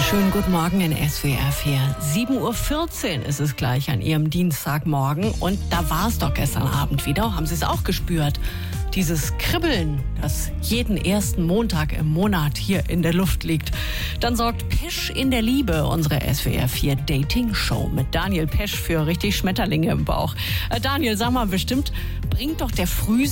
Schönen guten Morgen in SWR 4. 7.14 Uhr ist es gleich an Ihrem Dienstagmorgen. Und da war es doch gestern Abend wieder. Haben Sie es auch gespürt? Dieses Kribbeln, das jeden ersten Montag im Monat hier in der Luft liegt. Dann sorgt Pesch in der Liebe, unsere SWR 4 Dating-Show mit Daniel Pesch für richtig Schmetterlinge im Bauch. Daniel, sag mal, bestimmt bringt doch der Früh